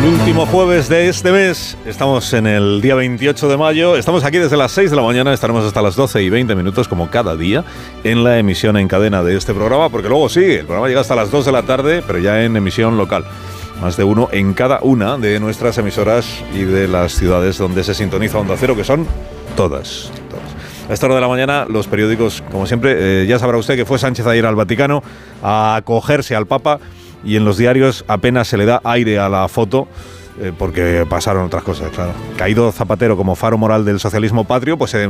Último jueves de este mes, estamos en el día 28 de mayo, estamos aquí desde las 6 de la mañana, estaremos hasta las 12 y 20 minutos como cada día en la emisión en cadena de este programa, porque luego sigue, el programa llega hasta las 2 de la tarde, pero ya en emisión local, más de uno en cada una de nuestras emisoras y de las ciudades donde se sintoniza Onda Cero, que son todas. A esta hora de la mañana, los periódicos, como siempre, ya sabrá usted que fue Sánchez ayer al Vaticano a acogerse al Papa, y en los diarios apenas se le da aire a la foto, porque pasaron otras cosas, claro. Caído Zapatero como faro moral del socialismo patrio, pues se